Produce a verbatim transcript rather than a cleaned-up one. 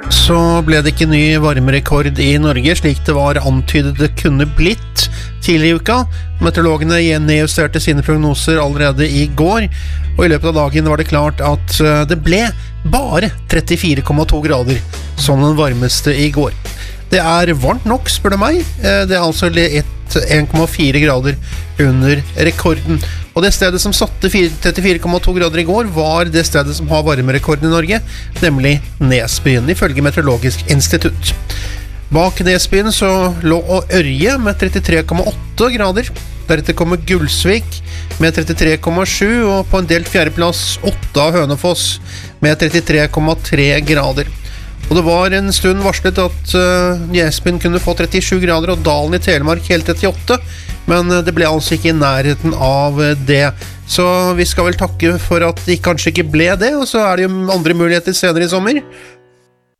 så ble det ikke ny varmerekord i Norge, slik det var antydet det kunne blitt tidlig i uka. Meteorologene nedjusterte sine prognoser allerede i går, og i løpet av dagen var det klart at det ble bare trettifire komma to grader som den varmeste i går. Det er varmt nok, spør du meg. Det er altså en komma fire grader under rekorden. Og det stedet som satte trettifire komma to grader i går var det stedet som har varmerekorden i Norge, nemlig Nesbyen, ifølge Meteorologisk institutt. Bak Nesbyen så lå Ørje med trettitre komma åtte grader. Deretter kommer Gulsvik med trettitre komma sju, og på en delt fjerdeplass Otta og Hønefoss med trettitre komma tre grader. Og det var en stund varslet at uh, Nesbyen kunne få trettisju grader og Dalen i Telemark helt trettiåtte, men det ble altså ikke i nærheten av det. Så vi skal vel takke for at det kanskje ikke ble det, og så er det jo andre muligheter senere i sommer.